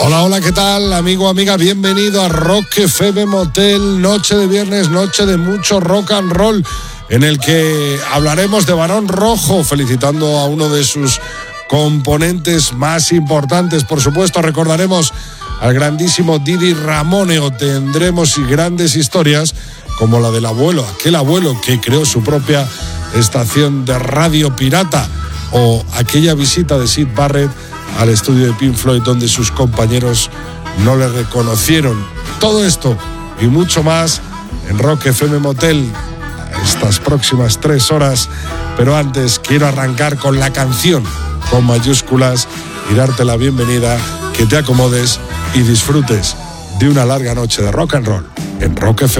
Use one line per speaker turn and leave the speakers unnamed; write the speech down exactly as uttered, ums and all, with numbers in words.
Hola, hola, ¿qué tal, amigo, amiga? Bienvenido a Rock F M Motel, noche de viernes, noche de mucho rock and roll, en el que hablaremos de Barón Rojo, felicitando a uno de sus componentes más importantes. Por supuesto, recordaremos al grandísimo Didi Ramoneo. Tendremos grandes historias como la del abuelo, aquel abuelo que creó su propia estación de radio pirata, o aquella visita de Syd Barrett al estudio de Pink Floyd donde sus compañeros no le reconocieron. Todo esto y mucho más en Rock F M Motel estas próximas tres horas, pero antes quiero arrancar con la canción con mayúsculas y darte la bienvenida, que te acomodes y disfrutes de una larga noche de rock and roll en Rock F M.